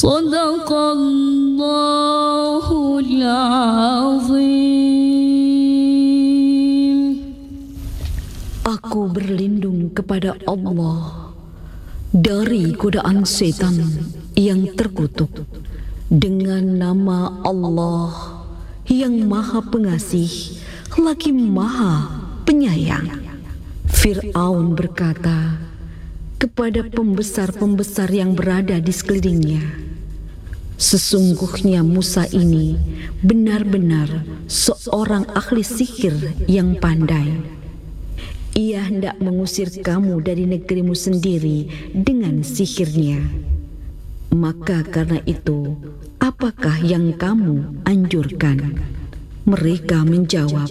Sadaqallahul azim. Aku berlindung kepada Allah dari godaan setan yang terkutuk dengan nama Allah yang Maha Pengasih lagi Maha Penyayang. Fir'aun berkata kepada pembesar-pembesar yang berada di sekelilingnya, sesungguhnya Musa ini benar-benar seorang ahli sihir yang pandai. Ia hendak mengusir kamu dari negerimu sendiri dengan sihirnya. Maka karena itu, apakah yang kamu anjurkan? Mereka menjawab,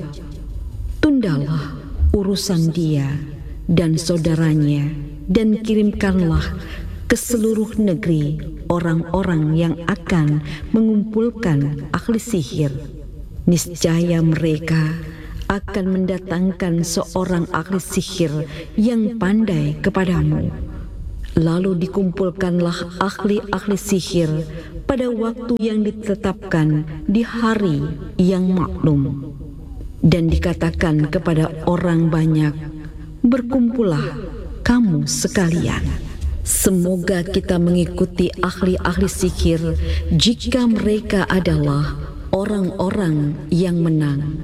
tundalah urusan dia dan saudaranya dan kirimkanlah ke seluruh negeri orang-orang yang akan mengumpulkan ahli sihir. Niscaya mereka akan mendatangkan seorang ahli sihir yang pandai kepadamu. Lalu dikumpulkanlah ahli-ahli sihir pada waktu yang ditetapkan di hari yang maklum. Dan dikatakan kepada orang banyak, berkumpullah kamu sekalian. Semoga kita mengikuti ahli-ahli sihir jika mereka adalah orang-orang yang menang.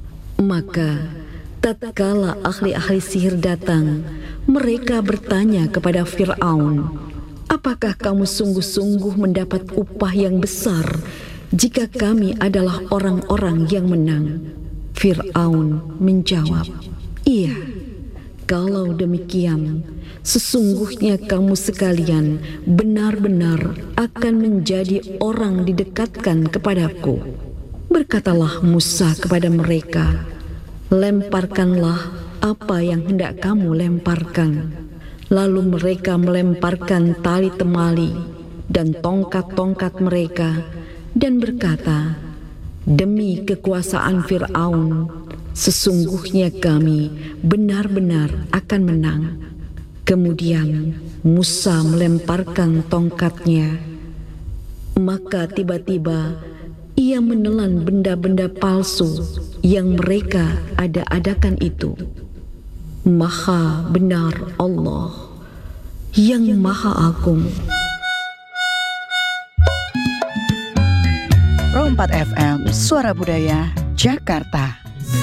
Maka tatkala ahli-ahli sihir datang, mereka bertanya kepada Fir'aun, apakah kamu sungguh-sungguh mendapat upah yang besar jika kami adalah orang-orang yang menang? Fir'aun menjawab, iya. Kalau demikian, sesungguhnya kamu sekalian benar-benar akan menjadi orang didekatkan kepadaku. Berkatalah Musa kepada mereka, lemparkanlah apa yang hendak kamu lemparkan. Lalu mereka melemparkan tali temali dan tongkat-tongkat mereka dan berkata, demi kekuasaan Fir'aun, sesungguhnya kami benar-benar akan menang. Kemudian Musa melemparkan tongkatnya. Maka tiba-tiba ia menelan benda-benda palsu yang mereka ada-adakan itu. Maha benar Allah yang Maha Agung. Pro 4 FM, Suara Budaya, Jakarta.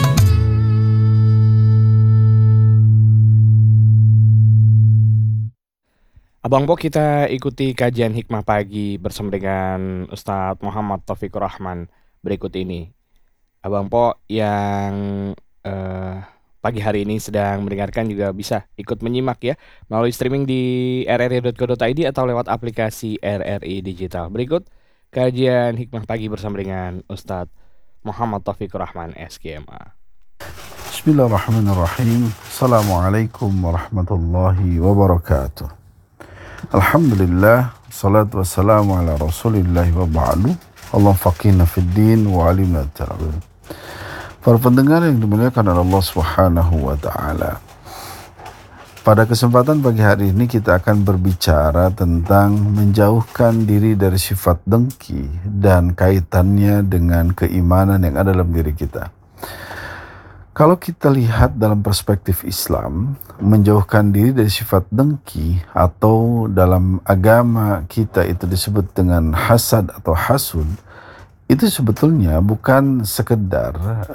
Abang Po, kita ikuti kajian hikmah pagi bersama dengan Ustadz Muhammad Taufikur Rahman berikut ini. Abang Po yang pagi hari ini sedang mendengarkan juga bisa ikut menyimak ya melalui streaming di rri.co.id atau lewat aplikasi RRI Digital. Berikut kajian hikmah pagi bersama dengan Ustadz Muhammad Taufikur Rahman SKMA. Bismillahirrahmanirrahim. Assalamualaikum warahmatullahi wabarakatuh. Alhamdulillah, salatu wassalamu ala rasulillahi wa ba'du. Allah faqihna fid din wa alimna ta'wil. Para pendengar yang dimuliakan oleh Allah Subhanahu wa taala. Pada kesempatan pagi hari ini kita akan berbicara tentang menjauhkan diri dari sifat dengki dan kaitannya dengan keimanan yang ada dalam diri kita. Kalau kita lihat dalam perspektif Islam, menjauhkan diri dari sifat dengki atau dalam agama kita itu disebut dengan hasad atau hasud, itu sebetulnya bukan sekedar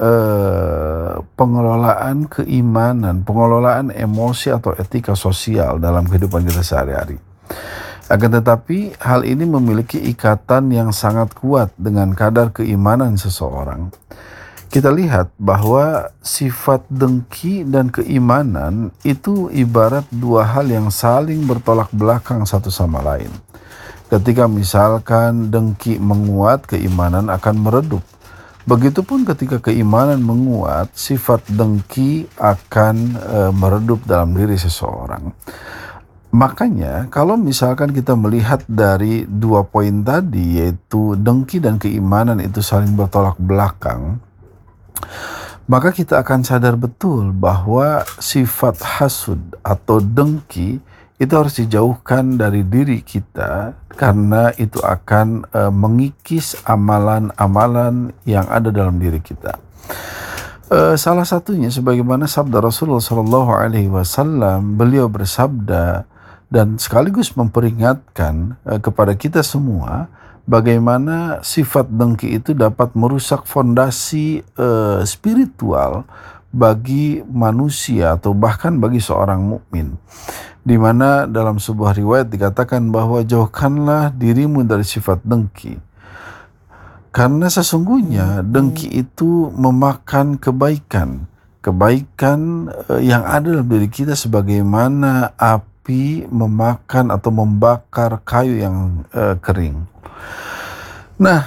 pengelolaan keimanan, pengelolaan emosi atau etika sosial dalam kehidupan kita sehari-hari. Akan tetapi hal ini memiliki ikatan yang sangat kuat dengan kadar keimanan seseorang. Kita lihat bahwa sifat dengki dan keimanan itu ibarat dua hal yang saling bertolak belakang satu sama lain. Ketika misalkan dengki menguat, keimanan akan meredup. Begitupun ketika keimanan menguat, sifat dengki akan meredup dalam diri seseorang. Makanya kalau misalkan kita melihat dari dua poin tadi, yaitu dengki dan keimanan itu saling bertolak belakang, maka kita akan sadar betul bahwa sifat hasud atau dengki itu harus dijauhkan dari diri kita, karena itu akan mengikis amalan-amalan yang ada dalam diri kita. Salah satunya sebagaimana sabda Rasulullah SAW, beliau bersabda dan sekaligus memperingatkan kepada kita semua bagaimana sifat dengki itu dapat merusak fondasi spiritual bagi manusia atau bahkan bagi seorang mukmin, di mana dalam sebuah riwayat dikatakan bahwa jauhkanlah dirimu dari sifat dengki, karena sesungguhnya dengki itu memakan kebaikan yang ada dalam diri kita, sebagaimana api memakan atau membakar kayu yang kering. Nah,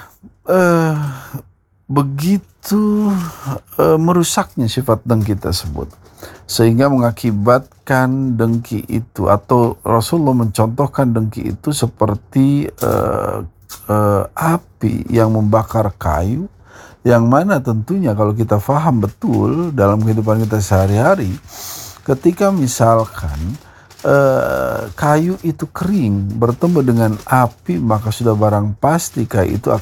begitu merusaknya sifat dengki tersebut, sehingga mengakibatkan dengki itu, atau Rasulullah mencontohkan dengki itu seperti api yang membakar kayu, yang mana tentunya kalau kita faham betul dalam kehidupan kita sehari-hari, ketika misalkan kayu itu kering bertemu dengan api, maka sudah barang pasti kayu itu